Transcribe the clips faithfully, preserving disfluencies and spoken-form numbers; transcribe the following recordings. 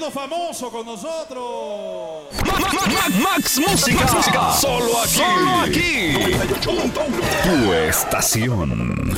Famoso con nosotros. Ma- ma- ma- Max Música. Max Música. Solo aquí. Solo aquí. noventa y ocho punto uno. Tu estación.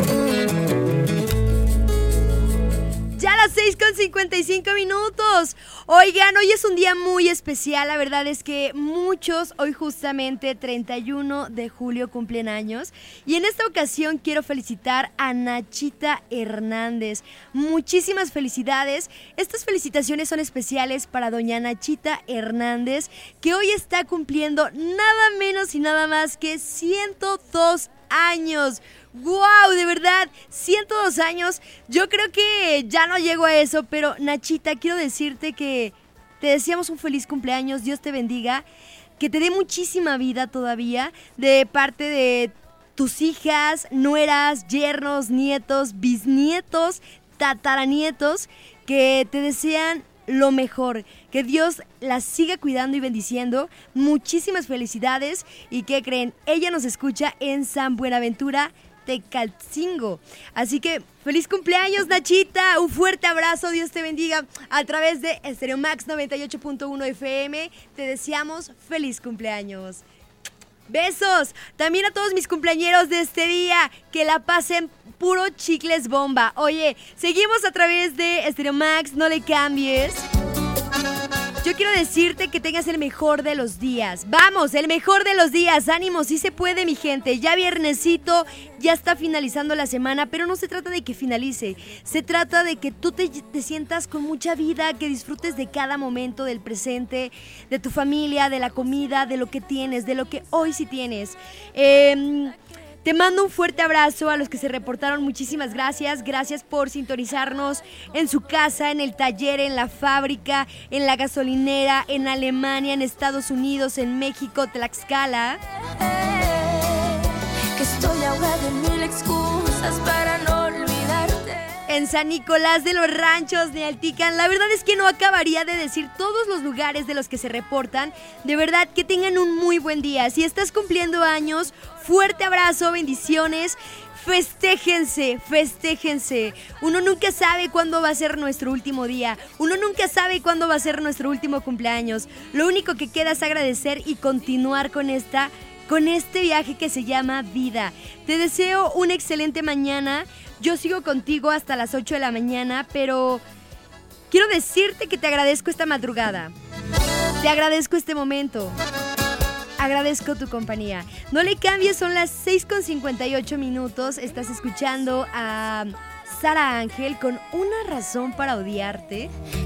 Ya a las seis con cincuenta y cinco minutos. Oigan, hoy es un día muy especial. La verdad es que muchos hoy justamente treinta y uno de julio cumplen años. Y en esta ocasión quiero felicitar a Nachita Hernández. Muchísimas felicidades. Estas felicitaciones son especiales para doña Nachita Hernández, que hoy está cumpliendo nada menos y nada más que ciento dos años. ¡Wow! De verdad, ciento dos años. Yo creo que ya no llego a eso, pero Nachita, quiero decirte que te deseamos un feliz cumpleaños. Dios te bendiga, que te dé muchísima vida todavía de parte de tus hijas, nueras, yernos, nietos, bisnietos, tataranietos, que te desean lo mejor, que Dios las siga cuidando y bendiciendo. Muchísimas felicidades. ¿Y qué creen? Ella nos escucha en San Buenaventura, Tecaltzingo. Así que feliz cumpleaños, Nachita, un fuerte abrazo, Dios te bendiga. A través de Stereo Max noventa y ocho punto uno F M te deseamos feliz cumpleaños. Besos también a todos mis cumpleañeros de este día, que la pasen puro chicles bomba. Oye, seguimos a través de Stereo Max, no le cambies. Yo quiero decirte que tengas el mejor de los días. Vamos, el mejor de los días. Ánimo, sí se puede, mi gente. Ya viernesito, ya está finalizando la semana, pero no se trata de que finalice. Se trata de que tú te, te sientas con mucha vida, que disfrutes de cada momento del presente, de tu familia, de la comida, de lo que tienes, de lo que hoy sí tienes. Eh... Te mando un fuerte abrazo a los que se reportaron, muchísimas gracias, gracias por sintonizarnos en su casa, en el taller, en la fábrica, en la gasolinera, en Alemania, en Estados Unidos, en México, Tlaxcala. Que estoy ahogada en mil excusas para no olvidarte. En San Nicolás de los Ranchos, Nealtican. La verdad es que no acabaría de decir todos los lugares de los que se reportan. De verdad, que tengan un muy buen día. Si estás cumpliendo años, fuerte abrazo, bendiciones. Festéjense, festéjense. Uno nunca sabe cuándo va a ser nuestro último día. Uno nunca sabe cuándo va a ser nuestro último cumpleaños. Lo único que queda es agradecer y continuar con esta, con este viaje que se llama vida. Te deseo una excelente mañana. Yo sigo contigo hasta las ocho de la mañana, pero quiero decirte que te agradezco esta madrugada. Te agradezco este momento. Agradezco tu compañía. No le cambies, son las seis con cincuenta y ocho minutos. Estás escuchando a Sara Ángel con Una razón para odiarte.